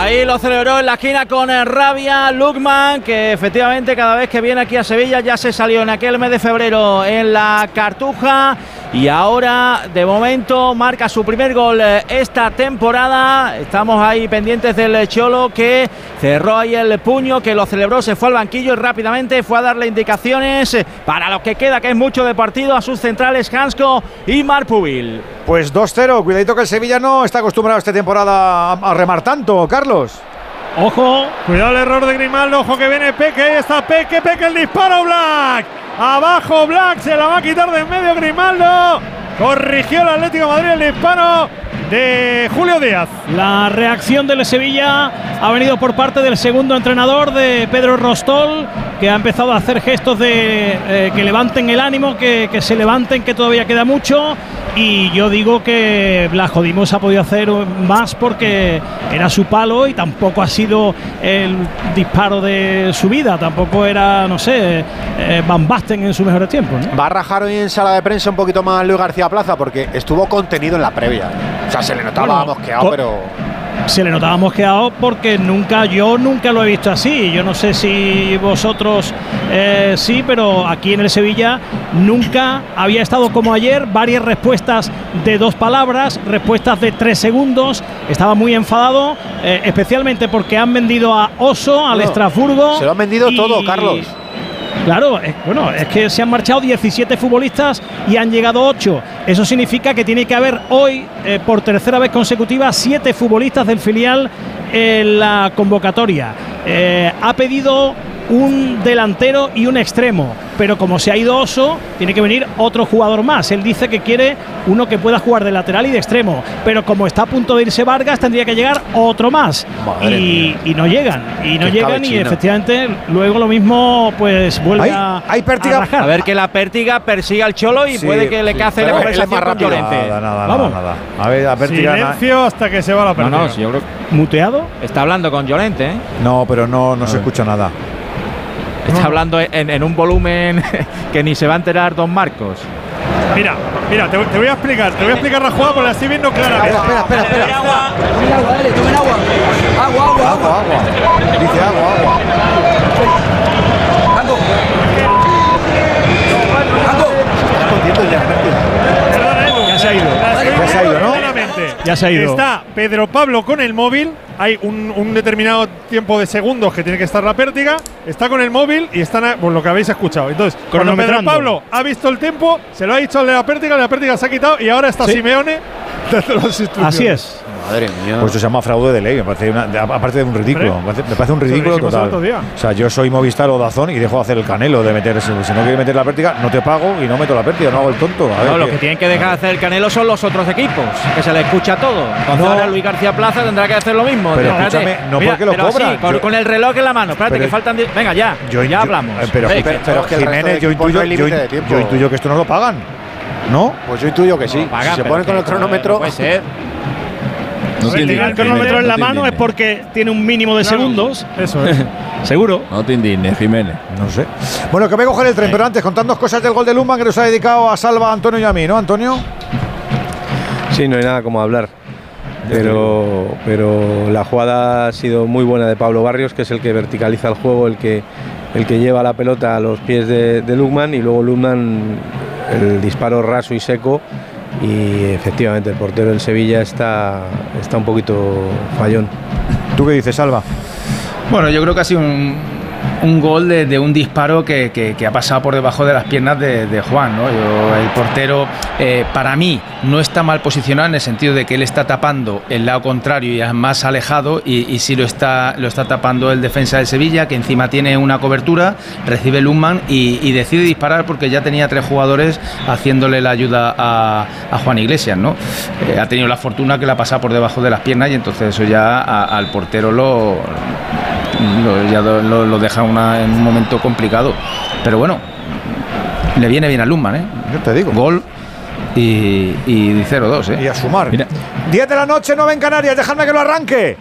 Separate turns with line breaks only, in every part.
Ahí lo celebró en la esquina con rabia Lukman, que efectivamente cada vez que viene aquí a Sevilla ya se salió en aquel mes de febrero en la Cartuja y ahora de momento marca su primer gol esta temporada. Estamos ahí pendientes del Cholo, que cerró ahí el puño, que lo celebró, se fue al banquillo y rápidamente fue a darle indicaciones para lo que queda, que es mucho de partido, a sus centrales Hansko y Marpubil.
Pues 2-0, cuidadito que el Sevilla no está acostumbrado esta temporada a remar tanto, Carlos.
Ojo, cuidado el error de Grimaldo, ojo que viene Peque, ahí está Peque, el disparo, Black. Abajo Black, se la va a quitar de en medio Grimaldo. Corrigió el Atlético de Madrid el disparo de Julio Díaz.
La reacción del Sevilla ha venido por parte del segundo entrenador, de Pedro Rostol, que ha empezado a hacer gestos de que levanten el ánimo, que se levanten, que todavía queda mucho. Y yo digo que Blasco Dimos ha podido hacer más porque era su palo y tampoco ha sido el disparo de su vida, tampoco era, no sé, Van Basten en sus mejores tiempos, ¿no?
Va a rajar hoy en sala de prensa un poquito más Luis García Plaza porque estuvo contenido en la previa. O sea, se le notaba mosqueado, pero...
Se le notaba mosqueado porque yo nunca lo he visto así. Yo no sé si vosotros sí, pero aquí en el Sevilla nunca había estado como ayer. Varias respuestas de 2 palabras, respuestas de 3 segundos. Estaba muy enfadado, especialmente porque han vendido a Oso, al Estrasburgo.
Se lo han vendido todo, Carlos.
Claro, es que se han marchado 17 futbolistas y han llegado 8. Eso significa que tiene que haber hoy, por tercera vez consecutiva, 7 futbolistas del filial en la convocatoria. Ha pedido un delantero y un extremo, pero como se ha ido Oso, tiene que venir otro jugador más. Él dice que quiere uno que pueda jugar de lateral y de extremo, pero como está a punto de irse Vargas, tendría que llegar otro más. Y no llegan, y efectivamente luego lo mismo pues vuelve a rajar.
A ver que la Pértiga persiga al Cholo y puede que le cace la conversación con Llorente.
Nada. A ver, la Pértiga.
Silencio hasta que se va la Pértiga.
No, yo creo.
¿Muteado?
Está hablando con Llorente, ¿eh?
No, pero no se escucha nada.
Está hablando en un volumen que ni se va a enterar don Marcos.
Mira, te voy a explicar la jugada porque la estoy viendo claramente.
Espera.
Tomen agua, dale, tomen agua. Agua.
Dice agua.
Ya se ha ido. Ya se ha ido.
Está Pedro Pablo con el móvil. Hay un determinado tiempo de segundos que tiene que estar la Pértiga. Está con el móvil y están por lo que habéis escuchado. Entonces, cuando Pedro Pablo ha visto el tiempo, se lo ha dicho al de la Pértiga se ha quitado y ahora está Simeone dando las instrucciones.
Así es.
Madre mía.
Pues eso se llama fraude de ley, me parece aparte de un ridículo. Me parece un ridículo total. O sea, yo soy Movistar o Dazón y dejo de hacer el Canelo de meter. Si no quieres meter la Pértiga, no te pago y no meto la Pértiga, no hago el tonto.
Lo que tienen que dejar de hacer el Canelo son los otros equipos, que se le escucha todo. Entonces ahora Luis García Plaza tendrá que hacer lo mismo.
Pero escúchame, no porque lo cobran.
Sí, con el reloj en la mano. Espérate, que faltan 10. Venga, ya hablamos.
Pero que Jiménez, yo intuyo que esto no lo pagan, ¿no?
Pues yo intuyo que sí.
Pagan,
si se ponen con el cronómetro.
Puede ser.
Si tiene el cronómetro en la mano es porque tiene un mínimo de segundos.
Eso es.
Seguro.
No te indignes, Jiménez.
No sé. Bueno, que voy a coger el tren, pero antes contadnos cosas del gol de Lukman que nos ha dedicado a Salva, Antonio y a mí, ¿no, Antonio?
Sí, no hay nada como hablar. Pero la jugada ha sido muy buena de Pablo Barrios, que es el que verticaliza el juego, el que lleva la pelota a los pies de Lukman, y luego Lukman el disparo raso y seco. Y efectivamente el portero del Sevilla está un poquito fallón.
¿Tú qué dices, Salva?
Bueno, yo creo que ha sido un gol de un disparo que ha pasado por debajo de las piernas de Juan, ¿no? El portero, para mí, no está mal posicionado en el sentido de que él está tapando el lado contrario y es más alejado, y sí lo está tapando el defensa del Sevilla, que encima tiene una cobertura, recibe Lukman y decide disparar porque ya tenía 3 jugadores haciéndole la ayuda a Juan Iglesias, ¿no? Ha tenido la fortuna que la pasa por debajo de las piernas y entonces eso ya al portero lo deja en un momento complicado, pero bueno, le viene bien a Lukman, ¿eh?
Yo te digo.
Gol y 0-2, ¿eh?
Y a sumar.
Mira.
10 de la noche, 9 en Canarias, dejadme que lo arranque.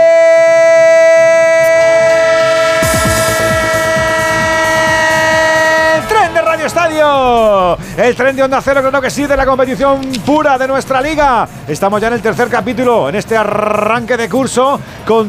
¡Tren de Radio Estadio! El tren de Onda Cero, creo que sí, de la competición pura de nuestra liga. Estamos ya en el tercer capítulo, en este arranque de curso, con